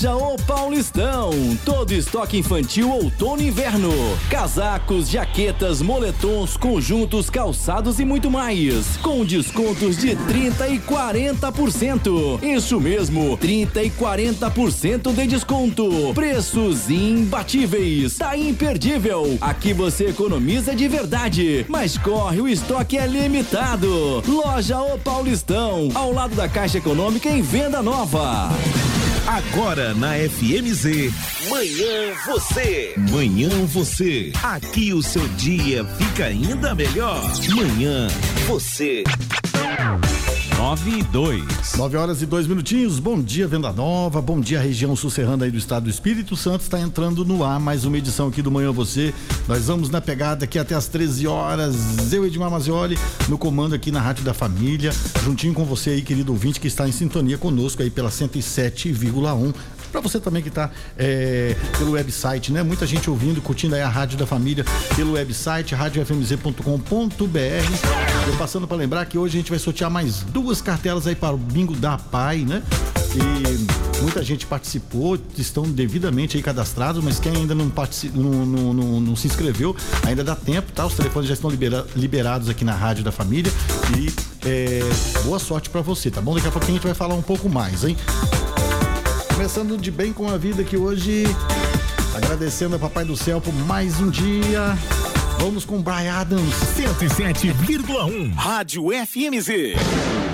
Já o Paulistão, todo estoque infantil outono e inverno, casacos, jaquetas, moletons, conjuntos, calçados e muito mais, com descontos de 30% e 40%. Isso mesmo, 30% e 40% de desconto. Preços imbatíveis. Tá imperdível. Aqui você economiza de verdade, mas corre, o estoque é limitado. Loja O Paulistão, ao lado da Caixa Econômica em Venda Nova. Agora na FMZ, Manhã Você. Manhã Você. Aqui o seu dia fica ainda melhor. Manhã Você. 9 horas e 2 minutinhos. Bom dia, Venda Nova. Bom dia, região susserrana aí do estado do Espírito Santo. Está entrando no ar mais uma edição aqui do Manhã Você. Nós vamos na pegada aqui até as 13 horas. Eu, Edmar Mazioli, no comando aqui na Rádio da Família, juntinho com você aí, querido ouvinte, que está em sintonia conosco aí pela 107,1. Para você também que está pelo website, né? Muita gente ouvindo, curtindo aí a Rádio da Família pelo website radiofmz.com.br. Eu passando para lembrar que hoje a gente vai sortear mais 2 cartelas aí para o Bingo da Pai, né? E muita gente participou, estão devidamente aí cadastrados, mas quem ainda não se inscreveu, ainda dá tempo, tá? Os telefones já estão liberados aqui na Rádio da Família e boa sorte para você, tá bom? Daqui a pouco a gente vai falar um pouco mais, hein? Começando de bem com a vida aqui hoje, agradecendo ao Papai do Céu por mais um dia. Vamos com Bryan Adams. 107,1 Rádio FMZ.